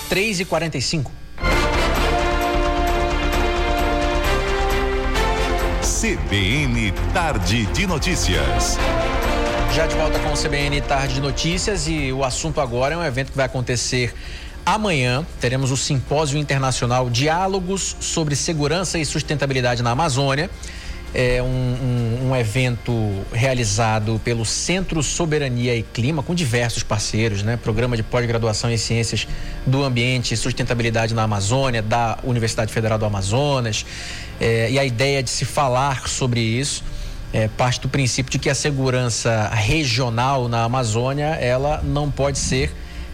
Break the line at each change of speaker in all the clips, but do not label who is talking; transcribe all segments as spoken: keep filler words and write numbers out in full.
três e quarenta e cinco.
C B N Tarde de Notícias.
Já de volta com o C B N Tarde de Notícias, e o assunto agora é um evento que vai acontecer amanhã. Teremos o Simpósio Internacional Diálogos sobre Segurança e Sustentabilidade na Amazônia. É um, um, um evento realizado pelo Centro Soberania e Clima, com diversos parceiros, né? Programa de pós-graduação em Ciências do Ambiente e Sustentabilidade na Amazônia, da Universidade Federal do Amazonas. É, e a ideia de se falar sobre isso é, parte do princípio de que a segurança regional na Amazônia, ela não pode ser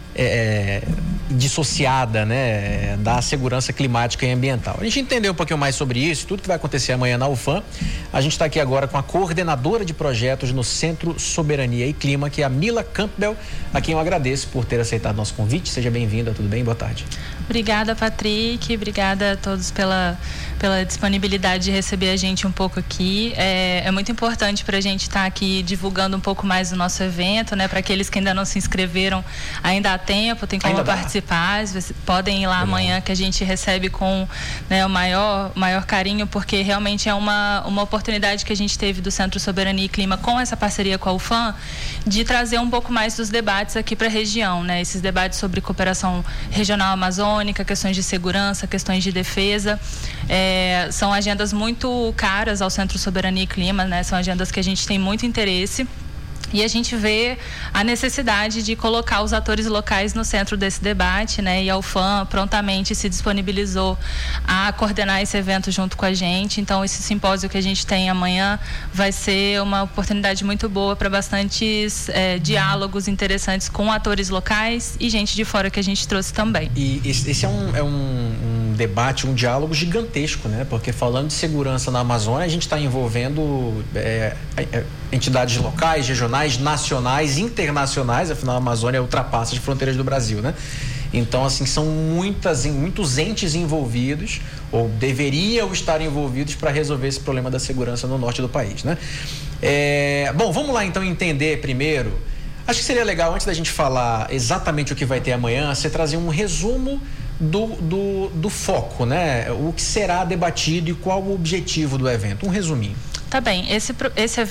É, dissociada, né, da segurança climática e ambiental. A gente entendeu um pouquinho mais sobre isso, tudo que vai acontecer amanhã na UFAM. A gente está aqui agora com a coordenadora de projetos no Centro Soberania e Clima, que é a Mila Campbell, a quem eu agradeço por ter aceitado nosso convite. Seja bem-vinda, tudo bem? Boa tarde.
Obrigada, Patrick, obrigada a todos pela, pela disponibilidade de receber a gente um pouco aqui. É, é muito importante para a gente estar tá aqui divulgando um pouco mais do nosso evento, né? Para aqueles que ainda não se inscreveram, ainda há tempo, tem como participar, vocês podem ir lá Legal. Amanhã, que a gente recebe com, né, o maior, maior carinho, porque realmente é uma, uma oportunidade que a gente teve do Centro Soberania e Clima, com essa parceria com a UFAM, de trazer um pouco mais dos debates aqui para a região, né? Esses debates sobre cooperação regional amazônica, questões de segurança, questões de defesa, é, são agendas muito caras ao Centro Soberania e Clima, né? São agendas que a gente tem muito interesse. E a gente vê a necessidade de colocar os atores locais no centro desse debate, né? E a UFAM prontamente se disponibilizou a coordenar esse evento junto com a gente. Então, esse simpósio que a gente tem amanhã vai ser uma oportunidade muito boa para bastantes é, diálogos interessantes com atores locais e gente de fora que a gente trouxe também.
E esse é um, é um, um debate, um diálogo gigantesco, né? Porque falando de segurança na Amazônia, a gente está envolvendo é, é, entidades locais, regionais, nacionais, internacionais, afinal a Amazônia ultrapassa as fronteiras do Brasil, né? Então, assim, são muitas, muitos entes envolvidos, ou deveriam estar envolvidos, para resolver esse problema da segurança no norte do país, né? É, bom, vamos lá então entender primeiro. Acho que seria legal, antes da gente falar exatamente o que vai ter amanhã, você trazer um resumo do, do, do foco, né? O que será debatido e qual o objetivo do evento. Um resuminho.
Tá bem, esse, esse evento